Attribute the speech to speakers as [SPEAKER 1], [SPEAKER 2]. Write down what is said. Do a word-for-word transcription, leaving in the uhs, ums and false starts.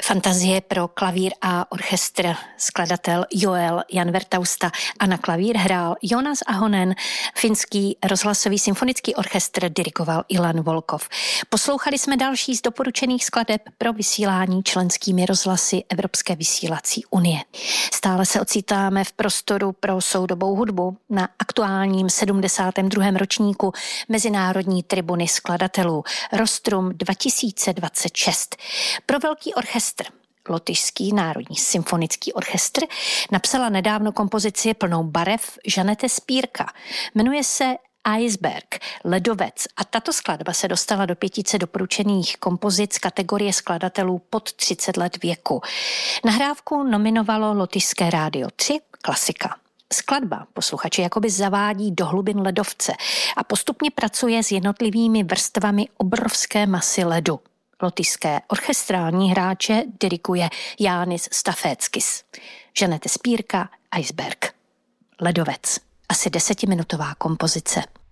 [SPEAKER 1] Fantazie pro klavír a orchestr, skladatel Joel Jan Vertausta, a na klavír hrál Jonas Ahonen, finský rozhlasový symfonický orchestr dirigoval Ilan Volkov. Poslouchali jsme další z doporučených skladeb pro vysílání členskými rozhlasy Evropské vysílací unie. Stále se ocitáme v prostoru pro soudobou hudbu na aktuálním sedmdesátém druhém ročníku Mezinárodní tribuny skladatelů Rostrum dva tisíce dvacet šest. Pro velký orchestr Lotyšský národní symfonický orchestr napsala nedávno kompozici plnou barev Žanete Spírka. Jmenuje se Iceberg, ledovec, a tato skladba se dostala do pětice doporučených kompozic kategorie skladatelů pod třicet let věku. Nahrávku nominovalo Lotyšské rádio tři, klasika. Skladba posluchače jakoby zavádí do hlubin ledovce a postupně pracuje s jednotlivými vrstvami obrovské masy ledu. Lotyšské orchestrální hráče diriguje Jánis Staféckis. Žanete Spírka, Iceberg. Ledovec. Asi desetiminutová kompozice.